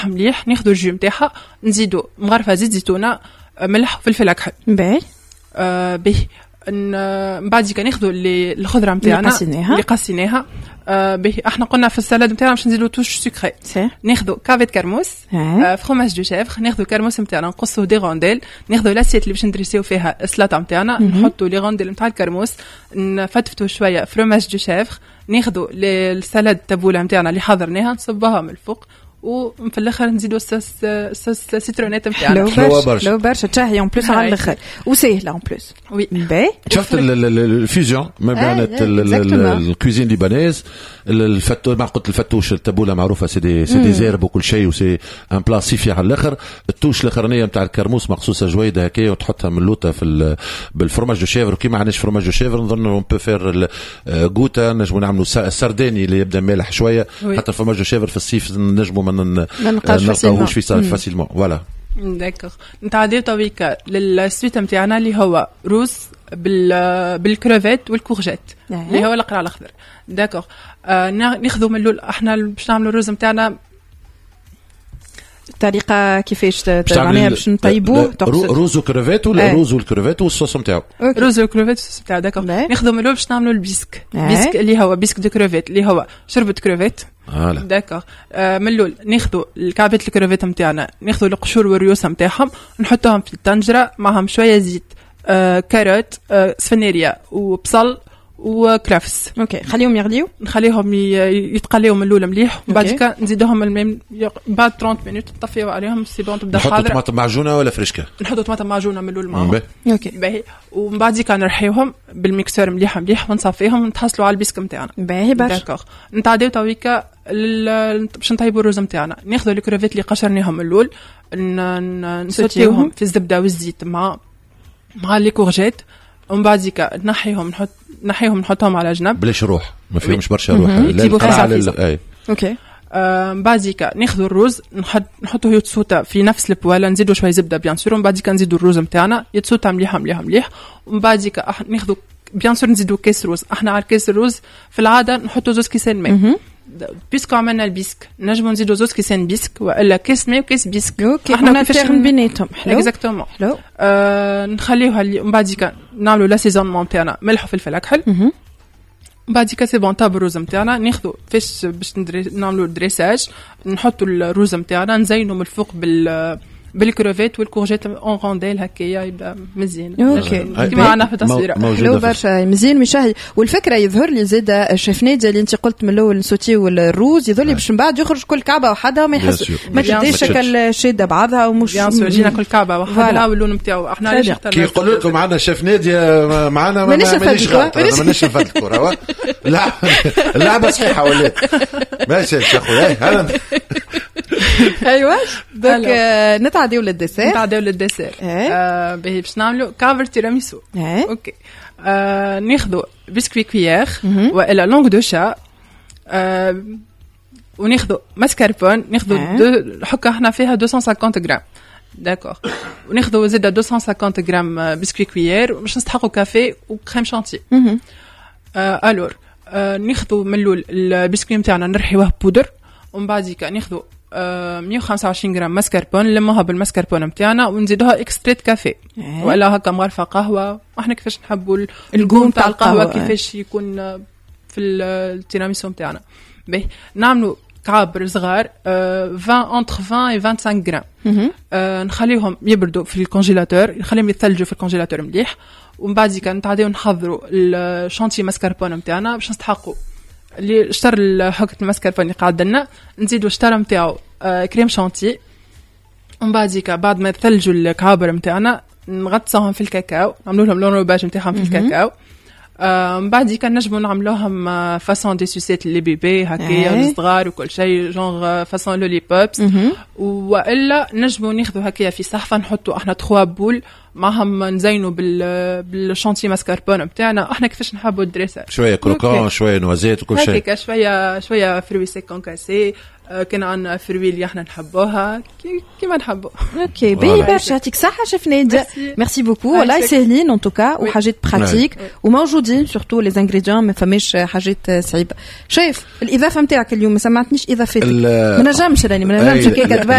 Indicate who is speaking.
Speaker 1: مليح، ناخذوا الجو نتاعها، نزيدوا مغرفه زيت زيتونه، ملح وفلفل اكحل.
Speaker 2: باهي
Speaker 1: به بعد كي ناخذوا الخضره نتاعنا اللي قصيناها. به احنا قلنا في السلاد نتاعنا باش نزيدوا توش سكري. ناخذوا كافيت كرموس، فروماج دو شيفر، ناخذوا كرموس نتاعنا نقصوا دي غونديل، ناخذوا لاسيت اللي باش ندرسيو فيها السلطه نتاعنا، نحطوا لي غونديل نتاع الكرموس، نفتفتوا شويه فروماج دو شيفر، ناخذوا السلاد تبوله نتاعنا اللي حضرناها نصبوها من الفوق، وفي الاخر نزيدوا الصوص سيترونات نتاعنا.
Speaker 2: لو برشا تشهي اون بلوس على الاخر وسهله اون بلوس.
Speaker 1: وي
Speaker 2: باهي
Speaker 3: شفت الفيوزيون ما بين الكوزين ليبانيز، الفتو ما قلت الفتوش التبوله معروفه سي دي زيرب وكل شيء، وسي ان بلا سيفي على الاخر. التوش الاخرانيه نتاع الكرموس مخصوصه جويده هكا وتحطها من اللوطه في بالفرماج دو شيفر. كيما عندناش فرماج دو شيفر نظن اون بو فير غوتا، نجموا نعملوا السرداني اللي يبدا مالح شويه. حتى الفرماج دو شيفر في الصيف نجموا ما نلقاوش في فاسيلمون. فوالا
Speaker 1: داكوغ. نتعداو تويكا للسويت نتاعنا اللي هو روز بالكروفيت والكورجيت اللي هو القرع الاخضر. داكوغ. ناخذوا من اللول، احنا باش نعملوا الرز نتاعنا الطريقه كيفاش معناها باش نطيبوه.
Speaker 3: روز وكروفيت ولا روز والكروفيت والصوص نتاعو؟
Speaker 1: روز والكروفيت والصوص نتاعو. داكوغ. ناخذوا من اللول باش نعملوا البيسك. بيسك اللي هو بيسك دو كروفيت اللي هو شربة كروفيت. داكوغ. من اللول ناخذوا الكعبات الكروفيت نتاعنا، ناخذوا القشور والريوس نتاعهم، نحطوهم في الطنجره معهم شويه زيت، كاروت، سفنيريا وبصل وكرافس. اوكي خليهم يغليو، نخليهم يتقليو من الاول مليح، وبعد كده نزيدوهم الماء بعد 30 مينوت نطفيو عليهم سي بون تبدا حاضره.
Speaker 3: نحطوا طماطم معجونه ولا فريشكه؟
Speaker 1: نحطوا طماطم معجونه من الاول معاهم. اوكي باهي. ومن بعد كده نرحيوهم بالميكسور مليح ونصفيهم ونتحصلوا على البيسك نتاعنا. باهي برشا. داكوغ. نتعداو تويكا باش نطيبوا الرز نتاعنا. ناخذوا الكروفيت اللي قشرناهم من الاول، نسوتيوهم في الزبده والزيت مع لي كورجيت، ومن بعد نحيهم نحطهم على جنب بلاش
Speaker 3: روح، ما فيهمش برشا روح.
Speaker 1: لا اوكي. بعد ناخذوا الرز نحطوه يتسوطا في نفس البواله، نزيدوا شويه زبده بيان سور، ومن بعد نزيدوا الرز نتاعنا يتسوطا مليح، ومن بعد ناخذوا بيان سور نزيدوا كيس روز. احنا على كيس الرز في العاده نحطوا 2 كيسان ماء. بيسكو عملنا البيسك نجموا نزيدوا 2 كيسان بيسك ولا كيس ماء وكيس بيسك.
Speaker 2: احنا نفرن بيناتهم. حلو
Speaker 1: اكزاكتومون. حلو. نخليوها من بعد نعملوا لاسيزونمون نتاعنا ملح وفلفل اكحل. بعد سي بون طاب الرز نتاعنا. ناخذوا فاش باش نعملوا الدريساج، نحطوا الرز نتاعنا نزينوا من الفوق بالكروفيت والكورجيت اون رونديل هكايا يبدا مزيان. اوكي كيما عندنا في التصويره. حلو
Speaker 2: برشا مزيان مشاهي. والفكره يظهر لي زاده الشيف ناديه اللي انت قلت من الاول نسوتيو الروز، يظهر لي باش من بعد يخرج كل كعبه وحدها ما يحس ما تديش شكل شاده بعضها ومش
Speaker 1: جينا كل كعبه وحدها واللون نتاعو. احنا علاش اخترنا
Speaker 3: كي يقول لكم معنا الشيف ناديه معنا مانيش نفدكوا لا اللعبه صحيحه ولا ماشي يا خويا.
Speaker 2: ايوه دونك نتعداو للديسير.
Speaker 1: باهي باش نعملوا كافر تيراميسو. اوكي. ناخذوا بسكوي كويير والا لونغ دو شا، وناخذوا ماسكاربون، ناخذوا حكا احنا فيها 250 غرام. داكور. وناخذوا زاده 250 غرام بسكوي كويير باش نستحقوا كافي وكريم شانتي. الور ناخذوا من الاول البسكوي نتاعنا نرحيوه بودر، ومن بعد ناخذوا 125 غرام ماسكاربون نلموها بالماسكاربون نتاعنا ونزيدوها اكستريت كافي ولا هكا مغرفه قهوه. احنا كيفاش نحبوا الجو نتاع القهوه كيفاش يكون في التيراميسو نتاعنا. باهي نعملوا كعابر صغار 20 انتر 20 و 25 غرام. نخليهم يبردوا في الكونجيلاتور، نخليهم يثلجوا في الكونجيلاتور مليح، ومن بعد نتعداو نحضروا الشانتي ماسكاربون نتاعنا باش نستحقوا اللي اشتر حكة الماسكاربون اللي قاعد لنا نزيدوا اشترى نتاعو كريم شانتي، ومن بعد ما يثلجوا الكعابر نتاعنا نغطسوهم في الكاكاو، نعملوا لهم لون روباج نتاعهم في الكاكاو. من بعد كان نجموا نعملوهم فاصون دي سوسيت اللي بيبي هكايا الصغار وكل شيء جونغ فاصون لولي بوبس، والا نجموا ناخذوا هكايا في صحفه نحطوا احنا 3 بول معهم نزينوا بالشانتي ماسكاربون نتاعنا. احنا كيفاش نحبوا الدريساج،
Speaker 3: شويه كروكون شويه نوازيت وكل شيء
Speaker 1: هكاك، شويه فروي سيك كونكاسي، كان عندنا فروي اللي احنا نحبوها كيما نحبوا.
Speaker 2: اوكي باهي برشا يعطيك صحه شيف ناديه. ميرسي بوكو والله ساهلين ان توكا وحاجات براتيك وموجودين سورتو لي انغريديون ما فماش حاجات صعيبه. شايف الاضافه نتاعك اليوم ما سمعتنيش اضافتك ما نجمش راني ما نجمش هكاك